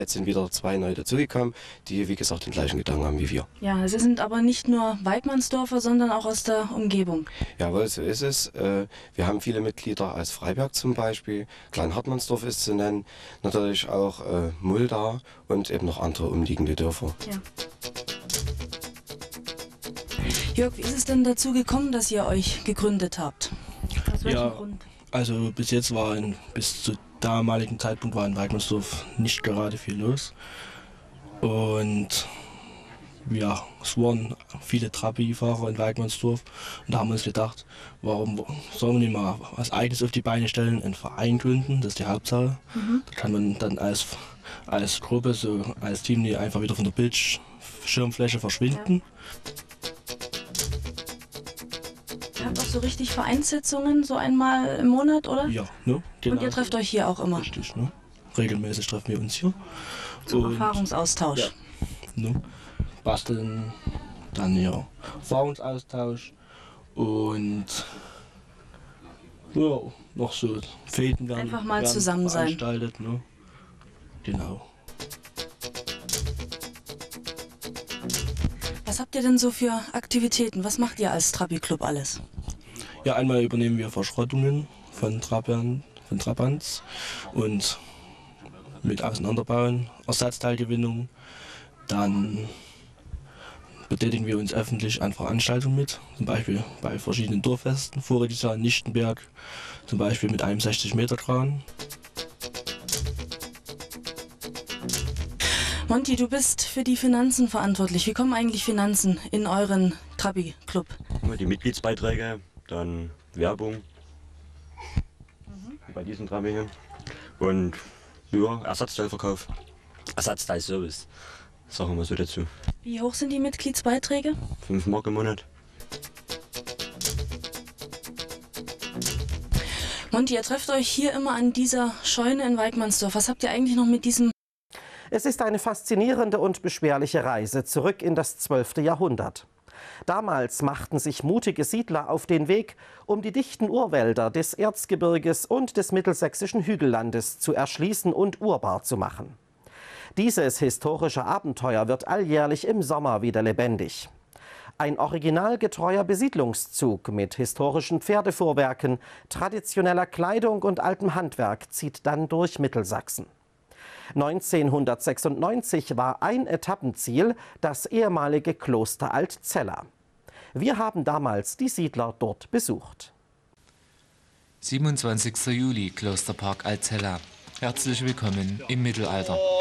Jetzt sind wieder 2 neu dazugekommen, die, wie gesagt, den gleichen Gedanken haben wie wir. Ja, Sie sind aber nicht nur Weidmannsdorfer, sondern auch aus der Umgebung. Jawohl, so ist es. Wir haben viele Mitglieder aus Freiberg zum Beispiel, Klein-Hartmannsdorf ist zu nennen, natürlich auch Mulda und eben noch andere umliegende Dörfer. Ja. Jörg, wie ist es denn dazu gekommen, dass ihr euch gegründet habt? Aus welchem Grund? Also bis jetzt bis zu damaligen Zeitpunkt war in Weidmannsdorf nicht gerade viel los. Und ja, es waren viele Trabi-Fahrer in Weidmannsdorf. Und da haben wir uns gedacht, warum sollen wir nicht mal was Eigenes auf die Beine stellen, einen Verein gründen, das ist die Hauptsache. Da kann man dann als Gruppe, so als Team, die einfach wieder von der Bildschirmfläche verschwinden. Ihr habt auch so richtig Vereinssitzungen, so einmal im Monat, oder? Ja, ne? Genau. Und ihr trefft euch hier auch immer? Richtig, ne? Regelmäßig treffen wir uns hier. Zum Erfahrungsaustausch? Ja, ne? Basteln, dann ja Erfahrungsaustausch und ja, noch so Fäden werden einfach mal zusammen sein. Veranstaltet, ne? Genau. Was habt ihr denn so für Aktivitäten? Was macht ihr als Trabi-Club alles? Ja, einmal übernehmen wir Verschrottungen von Trabants und mit Auseinanderbauen, Ersatzteilgewinnung. Dann betätigen wir uns öffentlich an Veranstaltungen mit, zum Beispiel bei verschiedenen Dorffesten, voriges Jahr in Nichtenberg, zum Beispiel mit einem 60-Meter-Kran. Monty, du bist für die Finanzen verantwortlich. Wie kommen eigentlich Finanzen in euren Trabi-Club? Die Mitgliedsbeiträge, dann Werbung bei diesen Trabi hier und ja, Ersatzteilverkauf, Ersatzteilservice, sagen wir so dazu. Wie hoch sind die Mitgliedsbeiträge? 5 Mark im Monat. Monty, ihr trefft euch hier immer an dieser Scheune in Weidmannsdorf. Was habt ihr eigentlich noch mit diesem... Es ist eine faszinierende und beschwerliche Reise zurück in das 12. Jahrhundert. Damals machten sich mutige Siedler auf den Weg, um die dichten Urwälder des Erzgebirges und des mittelsächsischen Hügellandes zu erschließen und urbar zu machen. Dieses historische Abenteuer wird alljährlich im Sommer wieder lebendig. Ein originalgetreuer Besiedlungszug mit historischen Pferdefuhrwerken, traditioneller Kleidung und altem Handwerk zieht dann durch Mittelsachsen. 1996 war ein Etappenziel das ehemalige Kloster Altzella. Wir haben damals die Siedler dort besucht. 27. Juli, Klosterpark Altzella. Herzlich willkommen im Mittelalter.